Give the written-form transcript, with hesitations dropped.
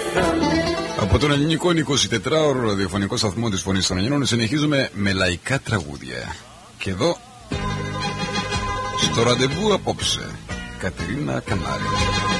Από τον ελληνικό 24ωρο ραδιοφωνικό σταθμό της Φωνής των Ελλήνων συνεχίζουμε με λαϊκά τραγούδια. Και εδώ, στο ραντεβού απόψε, Κατερίνα Κανάρη.